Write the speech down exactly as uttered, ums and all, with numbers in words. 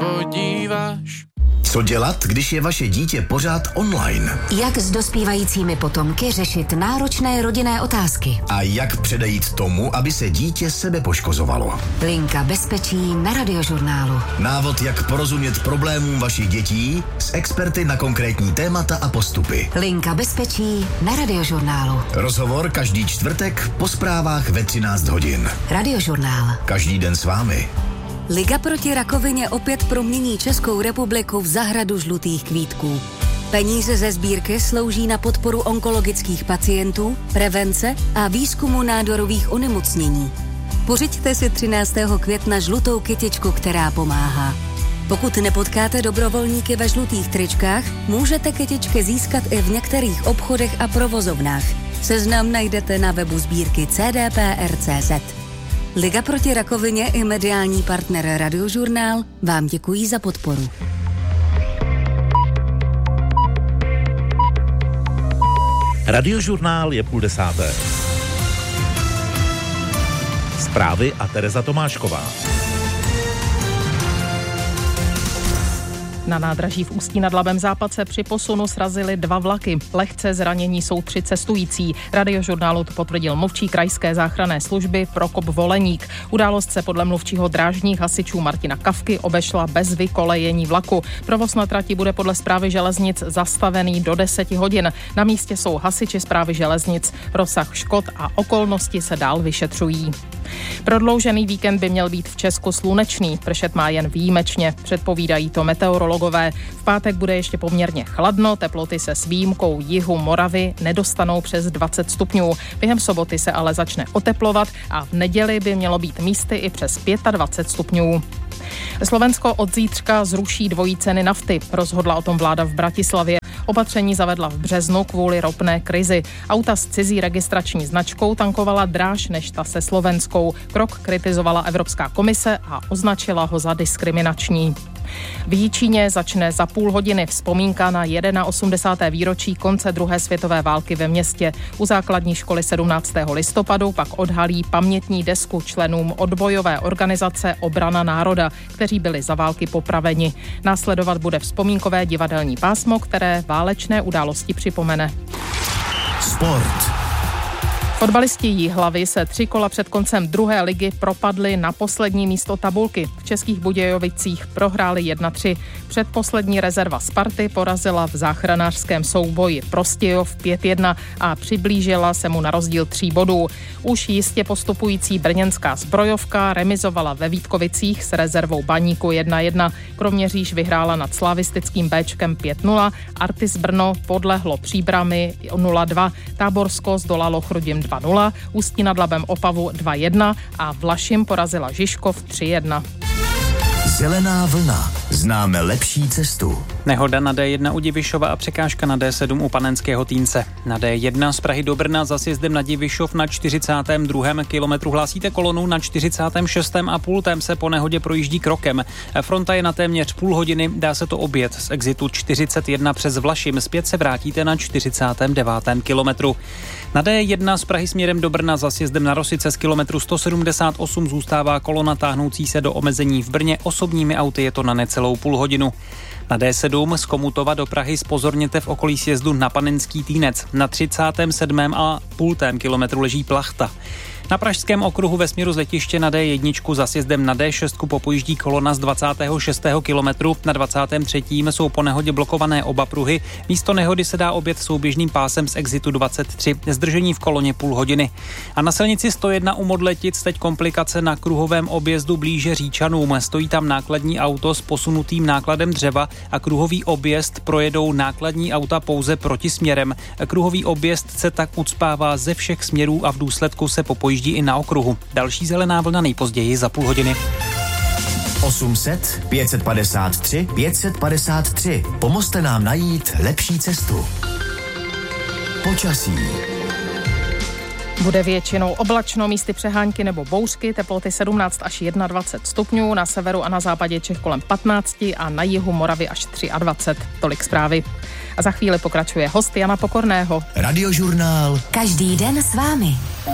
podíváš. Co dělat, když je vaše dítě pořád online? Jak s dospívajícími potomky řešit náročné rodinné otázky? A jak předejít tomu, aby se dítě sebe poškozovalo? Linka bezpečí na Radiožurnálu. Návod, jak porozumět problémům vašich dětí s experty na konkrétní témata a postupy. Linka bezpečí na Radiožurnálu. Rozhovor každý čtvrtek po zprávách ve třináct hodin. Radiožurnál. Každý den s vámi. Liga proti rakovině opět promění Českou republiku v zahradu žlutých kvítků. Peníze ze sbírky slouží na podporu onkologických pacientů, prevence a výzkumu nádorových onemocnění. Pořiďte si třináctého května žlutou kytičku, která pomáhá. Pokud nepotkáte dobrovolníky ve žlutých tričkách, můžete kytičky získat i v některých obchodech a provozovnách. Seznam najdete na webu sbírky c d p r tečka c z. Liga proti rakovině i mediální partner Radiožurnál vám děkují za podporu. Radiožurnál je půl desáté. Zprávy a Tereza Tomášková. Na nádraží v Ústí nad Labem Západ se při posunu srazily dva vlaky. Lehce zranění jsou tři cestující. Radiožurnálu to potvrdil mluvčí krajské záchranné služby Prokop Voleník. Událost se podle mluvčího drážních hasičů Martina Kavky obešla bez vykolejení vlaku. Provoz na trati bude podle správy železnic zastavený do deseti hodin. Na místě jsou hasiči správy železnic. Rozsah škod a okolnosti se dál vyšetřují. Prodloužený víkend by měl být v Česku slunečný, pršet má jen výjimečně, předpovídají to meteorologové. V pátek bude ještě poměrně chladno, teploty se s výjimkou jihu Moravy nedostanou přes dvacet stupňů. Během soboty se ale začne oteplovat a v neděli by mělo být místy i přes dvacet pět stupňů. Slovensko od zítřka zruší dvojí ceny nafty, rozhodla o tom vláda v Bratislavě. Opatření zavedla v březnu kvůli ropné krizi. Auta s cizí registrační značkou tankovala dráž než ta se slovenskou. Krok kritizovala Evropská komise a označila ho za diskriminační. V Jičíně začne za půl hodiny vzpomínka na osmdesátého výročí konce druhé světové války ve městě. U základní školy sedmnáctého listopadu pak odhalí pamětní desku členům odbojové organizace Obrana národa, kteří byli za války popraveni. Následovat bude vzpomínkové divadelní pásmo, které válečné události připomene. Sport. Fotbalisti Jihlavy se tři kola před koncem druhé ligy propadli na poslední místo tabulky. V Českých Budějovicích prohráli jedna tři. Předposlední rezerva Sparty porazila v záchranářském souboji Prostějov pět jedna a přiblížila se mu na rozdíl tří bodů. Už jistě postupující brněnská Zbrojovka remizovala ve Vítkovicích s rezervou Baníku jedna jedna. Kroměříž vyhrála nad slavistickým Béčkem pět nula. Artis Brno podlehlo Příbrami nula dva. Táborsko zdolalo Chrudim dva nula, Ústí nad Labem Opavu dva jedna a Vlašim porazila Žižkov tři jedna. Zelená vlna. Známe lepší cestu. Nehoda na D jedna u Divišova a překážka na D sedm u Panenského Týnce. Na D jedna z Prahy do Brna za sjezdem na Divišov na čtyřicátém druhém kilometru hlásíte kolonu, na čtyřicátém šestém a půl tém se po nehodě projíždí krokem. Fronta je na téměř půl hodiny, dá se to objet z exitu čtyřicet jedna přes Vlašim, zpět se vrátíte na čtyřicátém devátém kilometru. Na D jedna z Prahy směrem do Brna za sjezdem na Rosice z kilometru sto sedmdesát osm zůstává kolona táhnoucí se do omezení v Brně, osobními auty je to na necelou půl hodinu. Na D sedm z Komutova do Prahy zpozorněte v okolí sjezdu na Panenský Týnec. Na třicátém sedmém a půltém kilometru leží plachta. Na pražském okruhu ve směru z letiště na D jedna za sjezdem na D šest popojíždí kolona z dvacátého šestého kilometru. Na dvacátém třetím jsou po nehodě blokované oba pruhy. Místo nehody se dá objet souběžným pásem z exitu dvacet tři. Zdržení v koloně půl hodiny. A na silnici sto jedna u Modletic teď komplikace na kruhovém objezdu blíže Říčanům. Stojí tam nákladní auto s posunutým nákladem dřeva a kruhový objezd projedou nákladní auta pouze protisměrem. Kruhový objezd se tak ucpává ze všech směrů a v důsledku se popojíždí i na okruhu. Další zelená vlna nejpozději za půl hodiny. osm set pět set padesát tři pět set padesát tři. Pomozte nám najít lepší cestu. Počasí. Bude většinou oblačno, místy přehánky nebo bouřky, teploty sedmnáct až dvacet jedna stupňů, na severu a na západě Čech kolem patnáct a na jihu Moravy až dvacet tři. Tolik zprávy. A za chvíli pokračuje host Jana Pokorného. Radiožurnál. Každý den s vámi.